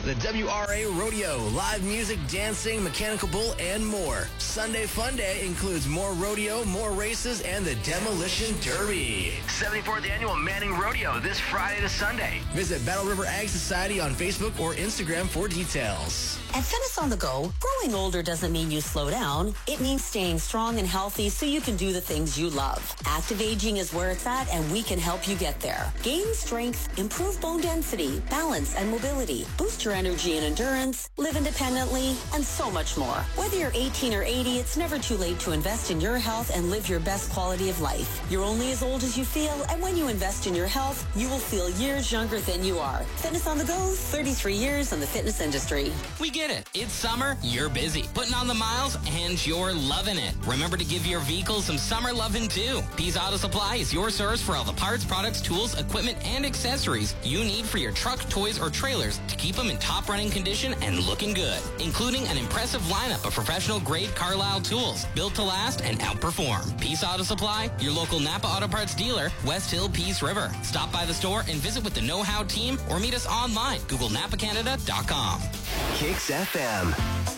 The WRA Rodeo, live music, dancing, mechanical bull, and more. Sunday Fun Day includes more rodeo, more races, and the Demolition Derby. 74th Annual Manning Rodeo this Friday to Sunday. Visit Battle River Ag Society on Facebook or Instagram for details. At Fitness on the Go, growing older doesn't mean you slow down. It means staying strong and healthy so you can do the things you love. Active aging is where it's at, and we can help you get there. Gain strength, improve bone density, balance, and mobility. Boost your energy and endurance, live independently, and so much more. Whether you're 18 or 80, it's never too late to invest in your health and live your best quality of life. You're only as old as you feel, and when you invest in your health, you will feel years younger than you are. Fitness on the Go, 33 years in the fitness industry. We get it. It's summer, you're busy, putting on the miles, and you're loving it. Remember to give your vehicle some summer loving too. Pease Auto Supply is your source for all the parts, products, tools, equipment, and accessories you need for your truck, toys, or trailers to keep them in top running condition and looking good, including an impressive lineup of professional grade Carlisle tools built to last and outperform. Peace Auto Supply, your local Napa Auto Parts dealer, West Hill, Peace River. Stop by the store and visit with the Know How team or meet us online. Google NapaCanada.com. Kicks FM.